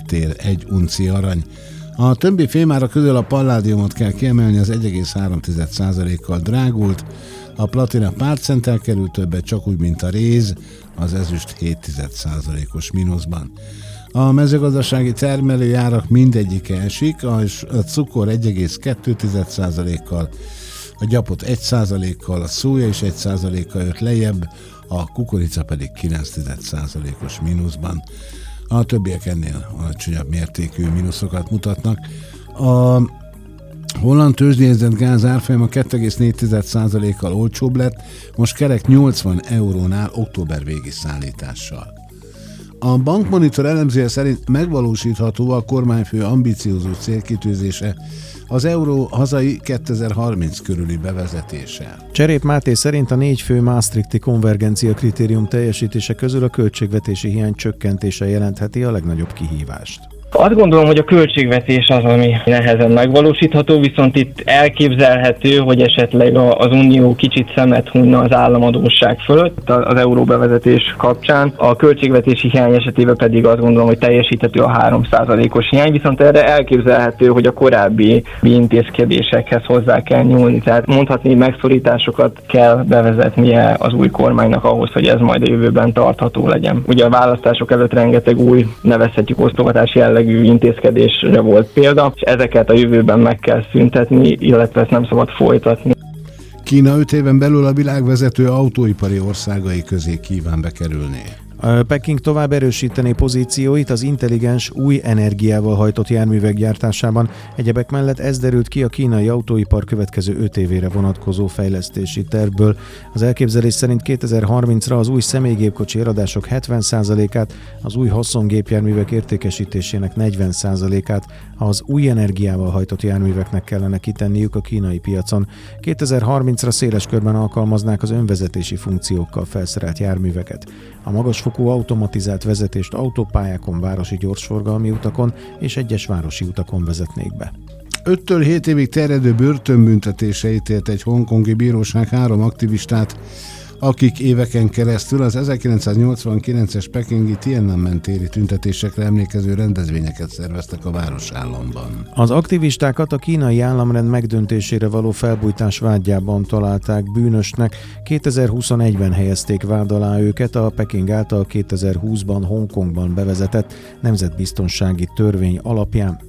eltér egy unci arany. A többi fémára közül a palládiumot kell kiemelni, az 1,3%-kal drágult, a platina pár centtel került többet, csak úgy, mint a réz, az ezüst 0,7%-os mínuszban. A mezőgazdasági termelőjárak mindegyike esik, a cukor 1,2%-kal, a gyapot 1%-kal, a szója is 1%-kal jött lejjebb, a kukorica pedig 9%-os mínuszban. A többiek ennél alacsonyabb mértékű mínuszokat mutatnak. A holland tőzsdéjegyzett gáz árfolyama 2,4%-kal olcsóbb lett, most kerek 80 eurónál október végi szállítással. A Bankmonitor elemzője szerint megvalósítható a kormányfő ambiciózus célkitűzése, az euró hazai 2030 körüli bevezetése. Cserép Máté szerint a 4 fő maastrichti konvergencia kritérium teljesítése közül a költségvetési hiány csökkentése jelentheti a legnagyobb kihívást. Azt gondolom, hogy a költségvetés az, ami nehezen megvalósítható, viszont itt elképzelhető, hogy esetleg az Unió kicsit szemet hunyna az államadósság fölött az euró bevezetés kapcsán. A költségvetési hiány esetében pedig azt gondolom, hogy teljesíthető a 3%-os hiány, viszont erre elképzelhető, hogy a korábbi intézkedésekhez hozzá kell nyúlni. Tehát mondhatni, megszorításokat kell bevezetnie az új kormánynak ahhoz, hogy ez majd a jövőben tartható legyen. Ugye a választások előtt rengeteg új, nevezhetjük osztogatás jellegű intézkedésre volt példa, és ezeket a jövőben meg kell szüntetni, illetve ezt nem szabad folytatni. Kína 5 éven belül a világ vezető autóipari országai közé kíván bekerülni. Peking tovább erősítené pozícióit az intelligens, új energiával hajtott járművek gyártásában. Egyebek mellett ez derült ki a kínai autóipar következő 5 évére vonatkozó fejlesztési tervből. Az elképzelés szerint 2030-ra az új személygépkocsi eladások 70%-át, az új haszongépjárművek értékesítésének 40%-át az új energiával hajtott járműveknek kellene kitenniük a kínai piacon. 2030-ra széles körben alkalmaznák az önvezetési funkciókkal felszerelt járműveket. A magasfokú automatizált vezetést autópályákon, városi gyorsforgalmi utakon és egyes városi utakon vezetnék be. 5-től 7 évig terjedő börtönbüntetése ítélt egy hongkongi bíróság 3 aktivistát, akik éveken keresztül az 1989-es pekingi Tiananmen téri tüntetésekre emlékező rendezvényeket szerveztek a városállamban. Az aktivistákat a kínai államrend megdöntésére való felbujtás vádjában találták bűnösnek. 2021-ben helyezték vád alá őket a Peking által 2020-ban Hongkongban bevezetett nemzetbiztonsági törvény alapján.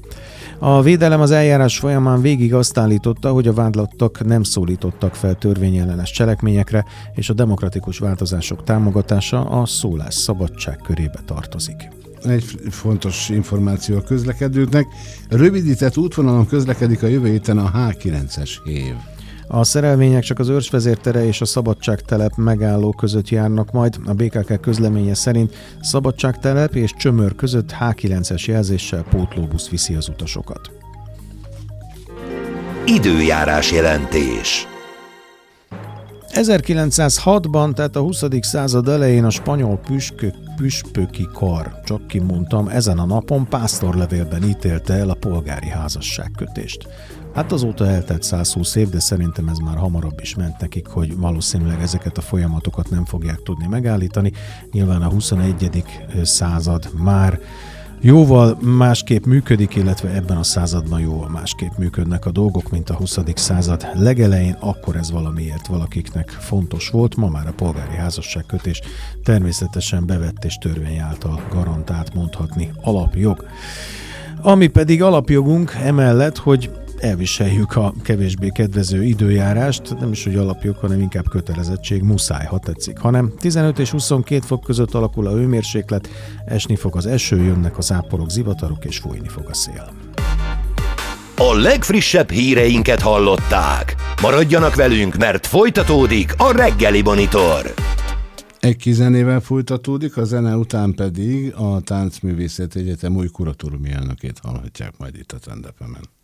A védelem az eljárás folyamán végig azt állította, hogy a vádlottak nem szólítottak fel törvényellenes cselekményekre, és a demokratikus változások támogatása a szólásszabadság körébe tartozik. Egy fontos információ a közlekedőknek. Rövidített útvonalon közlekedik a jövő héten a H9-es hév. A szerelvények csak az Őrsvezértere és a Szabadságtelep megálló között járnak majd. A BKK közleménye szerint Szabadságtelep és Csömör között H9-es jelzéssel pótlóbusz viszi az utasokat. Időjárás jelentés. 1906-ban, tehát a 20. század elején a spanyol püspöki kar, csak kimondtam, ezen a napon pásztorlevélben ítélte el a polgári házasságkötést. Hát azóta eltelt 120 év, de szerintem ez már hamarabb is ment nekik, hogy valószínűleg ezeket a folyamatokat nem fogják tudni megállítani. Nyilván a 21. század már jóval másképp működik, illetve ebben a században jóval másképp működnek a dolgok, mint a 20. század legelején, akkor ez valamiért valakiknek fontos volt, ma már a polgári házasságkötés természetesen bevett és törvény által garantált, mondhatni alapjog. Ami pedig alapjogunk emellett, hogy elviseljük a kevésbé kedvező időjárást, nem is hogy alapjog, hanem inkább kötelezettség, muszáj, ha tetszik, hanem 15 és 22 fok között alakul a hőmérséklet, esni fog az eső, jönnek a záporok, zivatarok és fújni fog a szél. A legfrissebb híreinket hallották. Maradjanak velünk, mert folytatódik a Reggeli Monitor. Egy kis zenével folytatódik, a zene után pedig a Táncművészeti Egyetem új kuratóriumi elnökét hallhatják majd itt a Trend FM-en.